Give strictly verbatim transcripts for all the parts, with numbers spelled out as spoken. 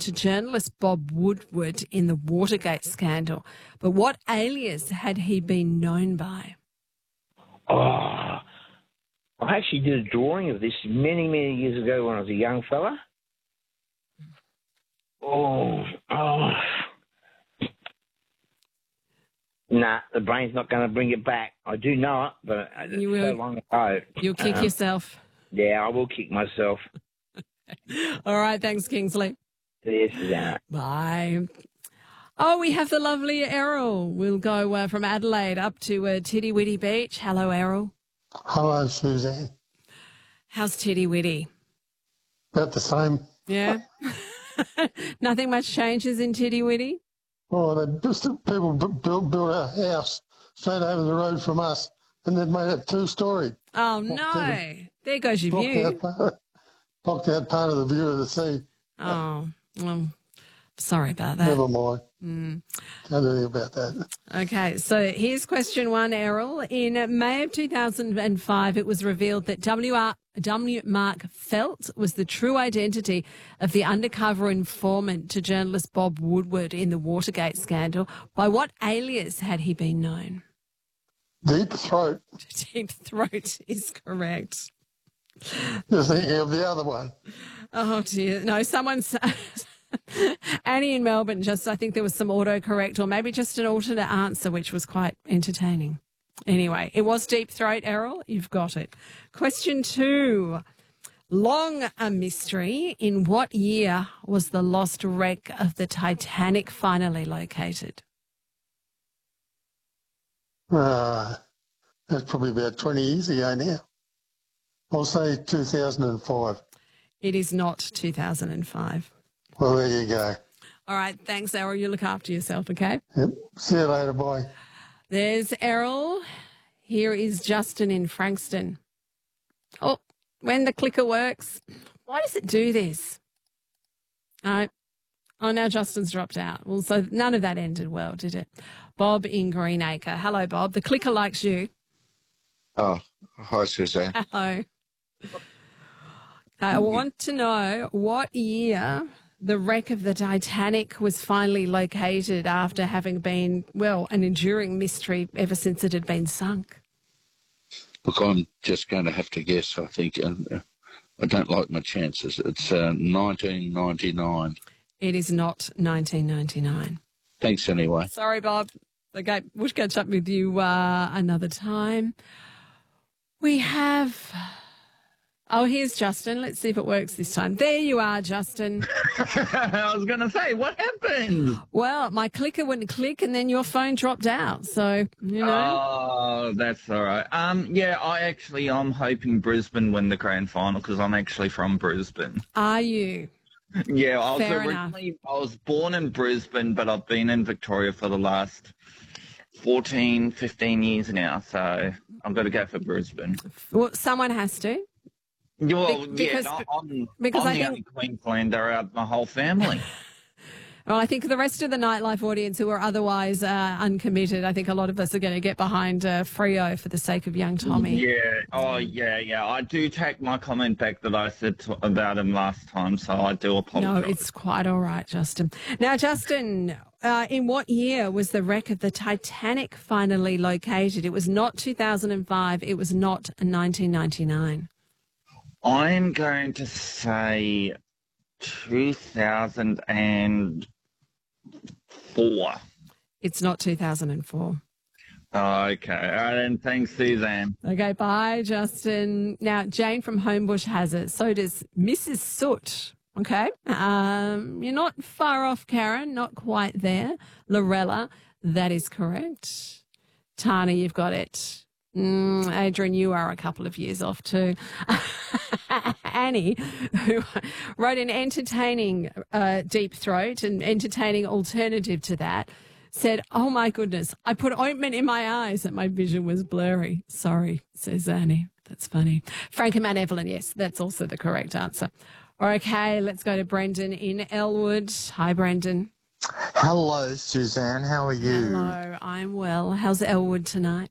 to journalist Bob Woodward in the Watergate scandal. But what alias had he been known by? Oh, I actually did a drawing of this many, many years ago when I was a young fella. Oh, oh. Nah, the brain's not going to bring it back. I do know it, but it's You will, so long ago. You'll kick Um, yourself. Yeah, I will kick myself. All right, thanks, Kingsley. Yes, Susanna. Bye. Oh, we have the lovely Errol. We'll go uh, from Adelaide up to uh, Tiddy Witty Beach. Hello, Errol. Hello, Suzanne. How's Tiddy Witty? About the same. Yeah? Nothing much changes in Tiddy Witty? Oh, they just people b- built built a house straight over the road from us, and they made it two-story. Oh, no. There goes your Blocked view. out, part, blocked out part of the view of the sea. Oh, well, sorry about that. Never mind. Mm. Can't do anything about that. Okay, so here's question one, Errol. In May of two thousand five, it was revealed that W. R. W. Mark Felt was the true identity of the undercover informant to journalist Bob Woodward in the Watergate scandal. By what alias had he been known? Deep Throat. Deep Throat is correct. You're thinking of the other one. Oh, dear. No, someone's... Annie in Melbourne, just I think there was some autocorrect or maybe just an alternate answer, which was quite entertaining. Anyway, it was Deep Throat, Errol. You've got it. Question two. Long a mystery. In what year was the lost wreck of the Titanic finally located? Uh, that's probably about twenty years ago now. I'll say two thousand five. It is not two thousand five. Well, there you go. All right. Thanks, Errol. You look after yourself, okay? Yep. See you later. Bye. There's Errol. Here is Justin in Frankston. Oh, when the clicker works, why does it do this? No. Oh, now Justin's dropped out. Well, so none of that ended well, did it? Bob in Greenacre. Hello, Bob. The clicker likes you. Oh, hi, Suzanne. Hello. I want to know what year the wreck of the Titanic was finally located after having been, well, an enduring mystery ever since it had been sunk. Look, I'm just going to have to guess, I think, and uh, I don't like my chances. It's uh, nineteen ninety-nine. It is not nineteen ninety-nine. Thanks anyway. Sorry, Bob. Okay, we'll catch up with you uh, another time. We have... Oh, here's Justin. Let's see if it works this time. There you are, Justin. I was going to say, what happened? Well, my clicker wouldn't click and then your phone dropped out. So, you know. Oh, that's all right. Um, yeah, I actually, I'm hoping Brisbane win the grand final because I'm actually from Brisbane. Are you? Yeah, I was Fair originally, enough. I was born in Brisbane, but I've been in Victoria for the last fourteen, fifteen years now. So I've got to go for Brisbane. Well, someone has to. Well, Be- because, yeah, I'm, because I'm I the think, only Queenslander out of my whole family. Well, I think the rest of the nightlife audience who are otherwise uh, uncommitted, I think a lot of us are going to get behind uh, Freo for the sake of young Tommy. Yeah, oh, yeah, yeah. I do take my comment back that I said to, about him last time, so I do apologise. No, it's quite all right, Justin. Now, Justin, uh, in what year was the wreck of the Titanic finally located? It was not two thousand five. It was not nineteen ninety-nine. I'm going to say two thousand four. It's not two thousand four. Okay. All right, then. Thanks, Suzanne. Okay, bye, Justin. Now, Jane from Homebush has it. So does Missus Soot. Okay. Um, you're not far off, Karen. Not quite there. Lorella, that is correct. Tana, you've got it. Mm, Adrian, you are a couple of years off too. Annie, who wrote an entertaining uh, Deep Throat, an entertaining alternative to that, said, oh my goodness, I put ointment in my eyes and my vision was blurry. Sorry, says Annie. That's funny. Frank and Mount Evelyn, yes, that's also the correct answer. Okay, let's go to Brendan in Elwood. Hi, Brendan. Hello, Suzanne. How are you? Hello, I'm well. How's Elwood tonight?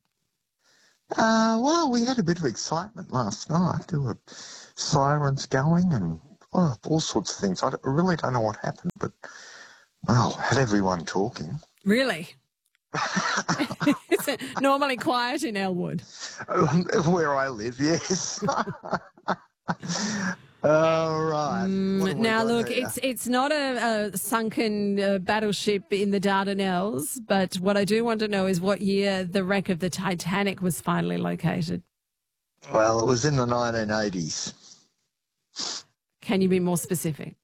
Uh, well, we had a bit of excitement last night. There were sirens going and well, all sorts of things. I don't- really don't know what happened, but, well, had everyone talking. Really? Is it normally quiet in Elwood? Where I live, yes. All right. What have we Now, got look, here? it's it's not a, a sunken uh, battleship in the Dardanelles, but what I do want to know is what year the wreck of the Titanic was finally located. Well, it was in the nineteen eighties. Can you be more specific?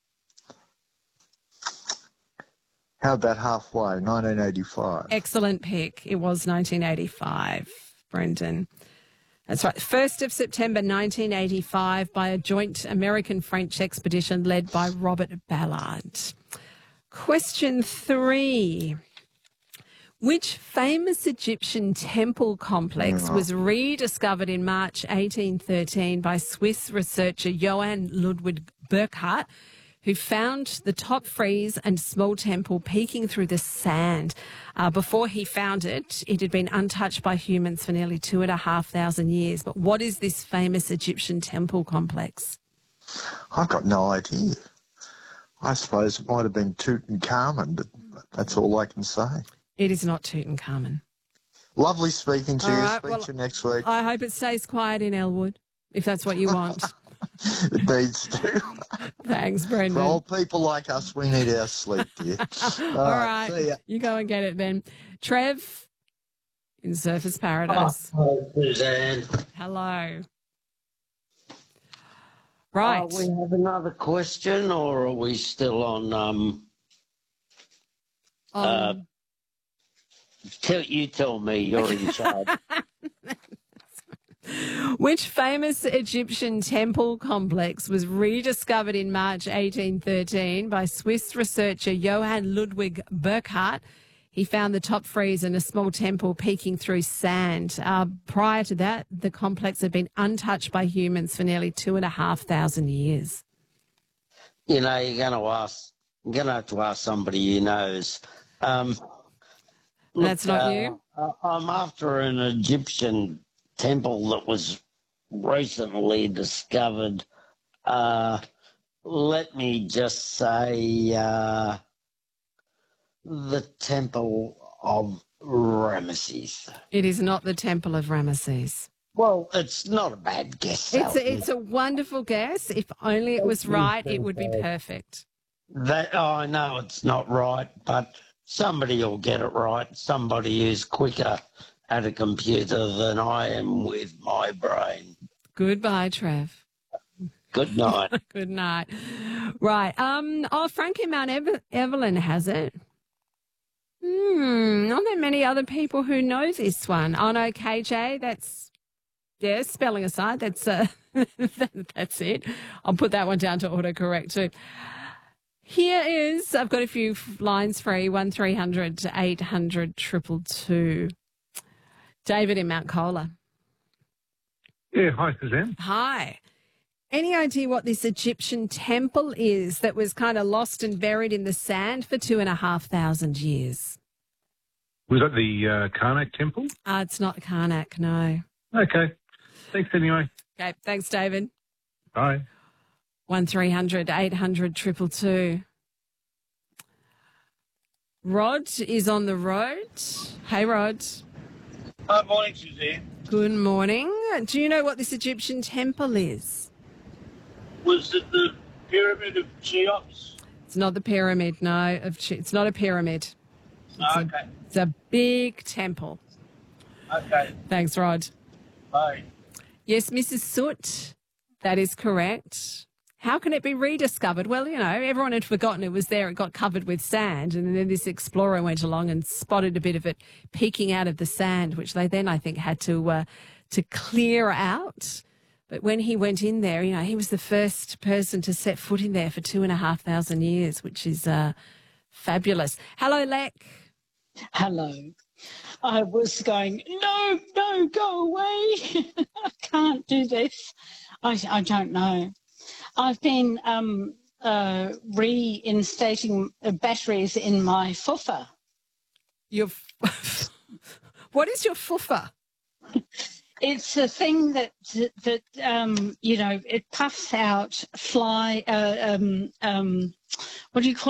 How about halfway, nineteen eighty-five? Excellent pick. It was nineteen eighty-five, Brendan. That's right. first of September nineteen eighty-five by a joint American-French expedition led by Robert Ballard. Question three. Which famous Egyptian temple complex was rediscovered in March eighteen thirteen by Swiss researcher Johann Ludwig Burckhardt, who found the top frieze and small temple peeking through the sand? Uh, before he found it, it had been untouched by humans for nearly two and a half thousand years. But what is this famous Egyptian temple complex? I've got no idea. I suppose it might have been Tutankhamun, but that's all I can say. It is not Tutankhamun. Lovely speaking to All you. right, Speak well, to you next week. I hope it stays quiet in Elwood, if that's what you want. It needs to. Thanks, For Brendan. old people like us, we need our sleep, dear. All right, See ya. you go and get it then. Trev in Surfers Paradise. Hello, Suzanne. Hello. Right. Uh, we have another question, or are we still on? Um, Um, uh, tell you tell me. You're in charge. Which famous Egyptian temple complex was rediscovered in March eighteen thirteen by Swiss researcher Johann Ludwig Burckhardt? He found the top frieze and a small temple peeking through sand. Uh, prior to that, the complex had been untouched by humans for nearly two and a half thousand years. You know, you're going to ask. You're going to have to ask somebody who knows. Um, That's look, not uh, you? uh, I'm after an Egyptian temple that was recently discovered. Uh, let me just say uh, the Temple of Ramesses. It is not the Temple of Ramesses. Well, it's not a bad guess. It's Alfie. a, it's a wonderful guess. If only it was right, it would be perfect. That oh, I know it's not right, but somebody will get it right. Somebody who's quicker at a computer than I am with my brain. Goodbye, Trev. Good night. Good night. Right. Um. Oh, Frankie Mount Ev- Evelyn has it. Hmm. Not that many other people who know this one. Oh no, K J. That's yeah. Spelling aside, that's uh, that's it. I'll put that one down to autocorrect too. Here is. I've got a few lines free. One three hundred eight hundred triple two. David in Mount Cola. Yeah, hi, Suzanne. Hi. Any idea what this Egyptian temple is that was kind of lost and buried in the sand for two and a half thousand years? Was that the uh, Karnak Temple? Uh, it's not Karnak, no. Okay. Thanks anyway. Okay, thanks, David. Bye. One three hundred eight hundred triple two. Rod is on the road. Hey, Rod. Good morning, Suzanne. Good morning. Do you know what this Egyptian temple is? Was it the Pyramid of Cheops? It's not the pyramid, no. Of Che- It's not a pyramid. It's, Okay. a, it's a big temple. Okay. Thanks, Rod. Bye. Yes, Missus Soot, that is correct. How can it be rediscovered? Well, you know, everyone had forgotten it was there. It got covered with sand. And then this explorer went along and spotted a bit of it peeking out of the sand, which they then, I think, had to uh, to clear out. But when he went in there, you know, he was the first person to set foot in there for two and a half thousand years, which is uh, fabulous. Hello, Lek. Hello. I was going, no, no, go away. I can't do this. I, I don't know. I've been um, uh, reinstating batteries in my fuffer. Your f- what is your fuffer? it's a thing that that um, you know, it puffs out fly. Uh, um, um, what do you call